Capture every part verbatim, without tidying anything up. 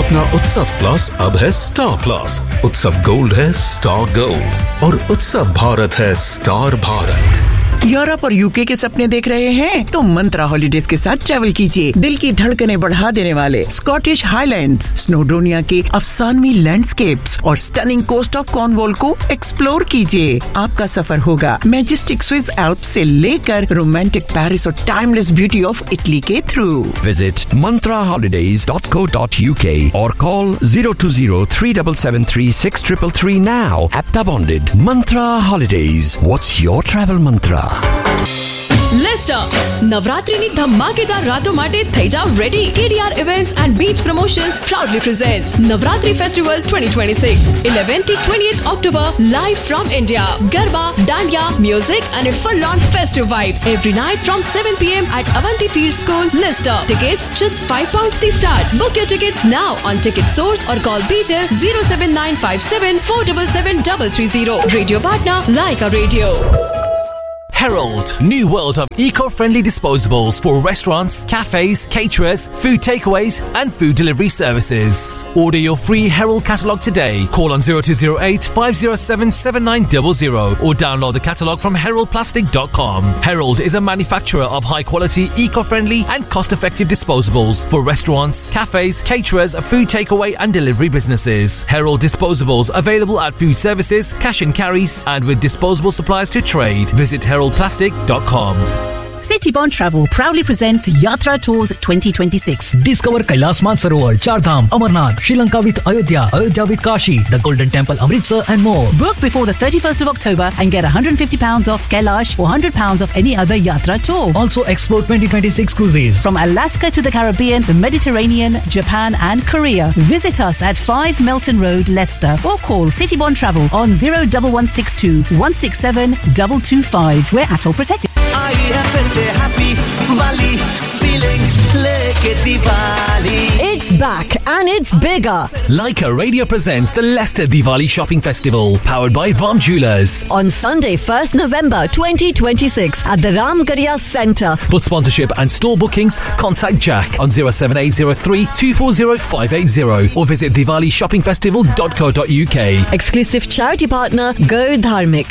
अपना उत्सव प्लस अब है स्टार प्लस। उत्सव गोल्ड है स्टार गोल्ड और उत्सव भारत है स्टार भारत। यूरोप और यूके के सपने देख रहे हैं तो मंत्रा हॉलिडेज के साथ ट्रैवल कीजिए। दिल की धड़कनें बढ़ा देने वाले स्कॉटिश हाईलैंड्स, स्नोडोनिया के अफसानवी लैंडस्केप्स और स्टनिंग कोस्ट ऑफ कॉर्नवॉल को एक्सप्लोर कीजिए। आपका सफर होगा मैजेस्टिक स्विस एल्प्स से लेकर रोमांटिक पेरिस और टाइमलेस ब्यूटी ऑफ इटली के through. Visit mantra holidays dot co dot u k or call zero two zero three seven seven three six three three now. Apta bonded. Mantra Holidays. What's your travel mantra? Leicester નવરાત્રીની ધમાકેદાર રાતો માટે થઈ જાવ ready. K D R Events and Beach Promotions proudly presents Navratri Festival twenty twenty-six, eleventh to twentieth October, live from India. Garba, Dandiya, music and a full-on festive vibes every night from seven p m at Avanti Field School, Leicester. Tickets just five pounds the start. Book your tickets now on Ticket Source or call B J zero seven nine five seven four seven seven three three zero. Radio partner Laika Radio. Herald, new world of eco-friendly disposables for restaurants, cafes, caterers, food takeaways and food delivery services. Order your free Herald catalogue today. Call on zero two zero eight five zero seven seven nine zero zero or download the catalogue from herald plastic dot com. Herald is a manufacturer of high-quality, eco-friendly and cost-effective disposables for restaurants, cafes, caterers, food takeaway and delivery businesses. Herald disposables available at food services, cash and carries and with disposable supplies to trade. Visit herald plastic dot com. Citybond Travel proudly presents Yatra Tours twenty twenty-six. Discover Kailash Mansarovar, Chardham, Amarnath, Sri Lanka with Ayodhya, Ayodhya with Kashi, the Golden Temple, Amritsar and more. Book before the thirty-first of October and get one hundred fifty pounds off Kailash or one hundred pounds off any other Yatra tour. Also explore twenty twenty-six cruises. From Alaska to the Caribbean, the Mediterranean, Japan and Korea. Visit us at five Melton Road, Leicester or call Citybond Travel on zero one one six two one six seven two two five. We're at all protected. Happy Valley feeling leke Diwali. It's back and it's bigger. Leica Radio presents the Leicester Diwali Shopping Festival, powered by Vam Jewellers. On Sunday, first November twenty twenty-six at the Ramgarhia Centre. For sponsorship and store bookings, contact Jack on zero seven eight zero three two four zero five eight zero or visit diwali shopping festival dot co dot u k. Exclusive charity partner Go Dharmik.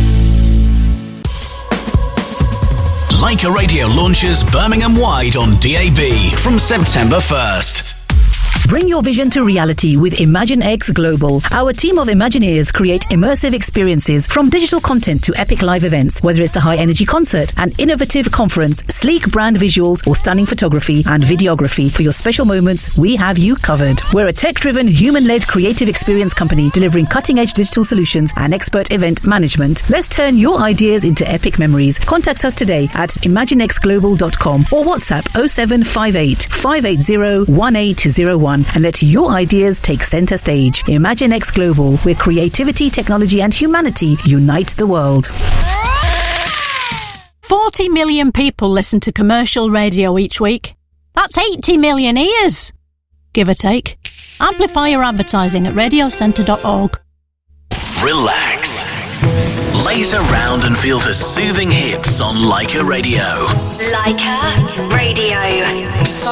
Leica Radio launches Birmingham-wide on D A B from September first. Bring your vision to reality with ImagineX Global. Our team of Imagineers create immersive experiences from digital content to epic live events. Whether it's a high-energy concert, an innovative conference, sleek brand visuals, or stunning photography and videography, for your special moments, we have you covered. We're a tech-driven, human-led creative experience company delivering cutting-edge digital solutions and expert event management. Let's turn your ideas into epic memories. Contact us today at imaginex global dot com or WhatsApp oh seven five eight five eight zero one eight zero one. And let your ideas take center stage. ImagineX Global, where creativity, technology and humanity unite the world. forty million people listen to commercial radio each week. That's eighty million ears, give or take. Amplify your advertising at radio centre dot org. Relax. Laze around and feel the soothing hits on Leica Radio. Leica Radio.